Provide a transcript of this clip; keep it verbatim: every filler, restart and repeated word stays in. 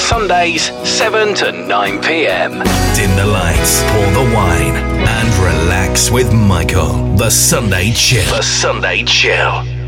Sundays, seven to nine p.m. Dim the lights, pour the wine, and relax with Michael. The Sunday Chill. The Sunday Chill.